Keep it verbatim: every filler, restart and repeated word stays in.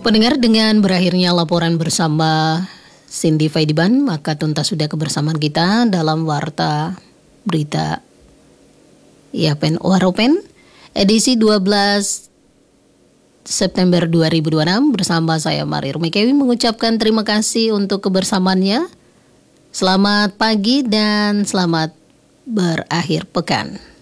Pendengar, dengan berakhirnya laporan bersama Cindy Faidiban, maka tuntas sudah kebersamaan kita dalam Warta Berita Yapen Waropen edisi dua belas September dua ribu dua puluh enam bersama saya Mari Rumikewi mengucapkan terima kasih untuk kebersamaannya. Selamat pagi dan selamat berakhir pekan.